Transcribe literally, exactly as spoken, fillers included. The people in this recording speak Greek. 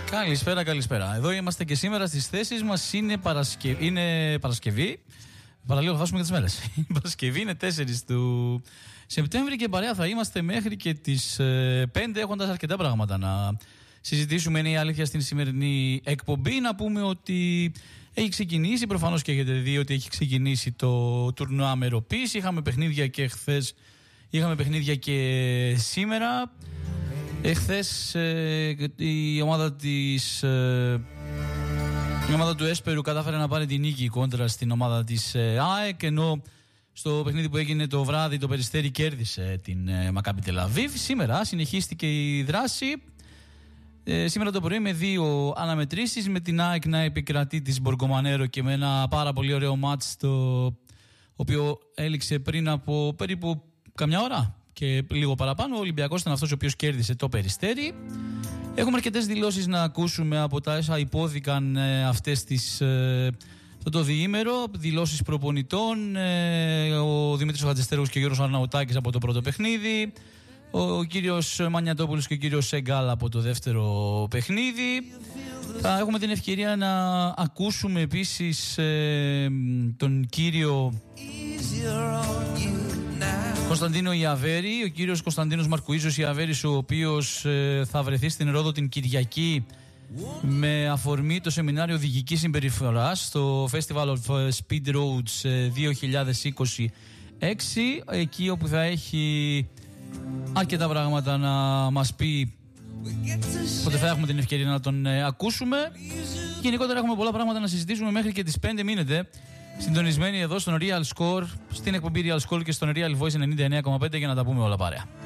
Καλησπέρα, καλησπέρα. Εδώ είμαστε και σήμερα στις θέσεις μας. Είναι, Παρασκευ... είναι Παρασκευή. Παραλίγο θα χάσουμε και τις μέρες. Η Παρασκευή είναι τέσσερις του Σεπτέμβρη και παρέα θα είμαστε μέχρι και τις πέντε, έχοντας αρκετά πράγματα να συζητήσουμε. Είναι η αλήθεια στην σημερινή εκπομπή. Να πούμε ότι έχει ξεκινήσει, προφανώς και έχετε δει ότι έχει ξεκινήσει το τουρνουά μεροποίηση. Είχαμε παιχνίδια και χθες, είχαμε παιχνίδια και σήμερα. Εχθές ε, η ομάδα της ε, η ομάδα του Έσπερου κατάφερε να πάρει την νίκη κόντρα στην ομάδα της ε, ΑΕΚ, ενώ στο παιχνίδι που έγινε το βράδυ το Περιστέρι κέρδισε την ε, Μακάμπι Τελαβίβ. Σήμερα συνεχίστηκε η δράση ε, σήμερα το πρωί με δύο αναμετρήσεις, με την ΑΕΚ να επικρατεί της Μποργκομανέρο και με ένα πάρα πολύ ωραίο μάτς το οποίο έληξε πριν από περίπου καμιά ώρα και λίγο παραπάνω. Ο Ολυμπιακός ήταν αυτός ο οποίος κέρδισε το Περιστέρι. Έχουμε αρκετές δηλώσεις να ακούσουμε από τα όσα υπόθηκαν ε, αυτές τις, ε, αυτό το διήμερο. Δηλώσεις προπονητών, ε, ο Δημήτρης Χατζηστέρογος και ο Γιώργος Αρναουτάκης από το πρώτο παιχνίδι, ο, ο κύριος Μανιατόπουλος και ο κύριος Σεγκάλ από το δεύτερο παιχνίδι. Θα έχουμε την ευκαιρία να ακούσουμε επίσης ε, τον κύριο Κωνσταντίνο Ιαβέρη, ο κύριος Κωνσταντίνος Μαρκουίζος Ιαβέρης, ο οποίος ε, θα βρεθεί στην Ρόδο την Κυριακή με αφορμή το σεμινάριο οδηγικής συμπεριφοράς στο Festival of Speed Roads δύο χιλιάδες είκοσι έξι, εκεί όπου θα έχει αρκετά πράγματα να μας πει, οπότε θα έχουμε την ευκαιρία να τον ε, ακούσουμε. Γενικότερα έχουμε πολλά πράγματα να συζητήσουμε μέχρι και τις πέντε. Μείνετε συντονισμένοι εδώ στον Real Score, στην εκπομπή Real Score και στον Real Voice ενενήντα εννέα κόμμα πέντε για να τα πούμε όλα παρέα.